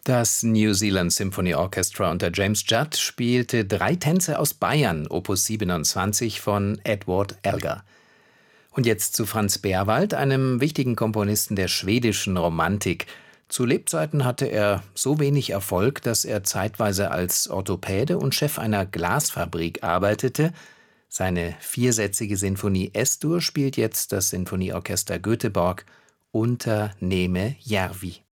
Das New Zealand Symphony Orchestra unter James Judd spielte 3 Tänze aus Bayern, Opus 27 von Edward Elgar. Und jetzt zu Franz Berwald, einem wichtigen Komponisten der schwedischen Romantik. Zu Lebzeiten hatte er so wenig Erfolg, dass er zeitweise als Orthopäde und Chef einer Glasfabrik arbeitete. Seine 4sätzige Sinfonie S-Dur spielt jetzt das Sinfonieorchester Göteborg unter Neeme Järvi.